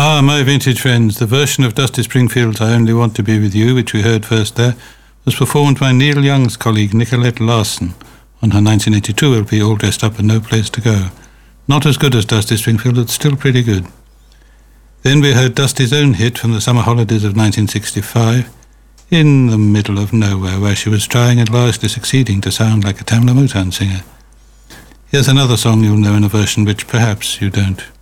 Ah, my vintage friends, the version of Dusty Springfield's I Only Want to Be With You, which we heard first there, was performed by Neil Young's colleague Nicolette Larson on her 1982 LP All Dressed Up and No Place to Go. Not as good as Dusty Springfield, but still pretty good. Then we heard Dusty's own hit from the summer holidays of 1965, In the Middle of Nowhere, where she was trying and largely succeeding to sound like a Tamla Motown singer. Here's another song you'll know in a version which perhaps you don't.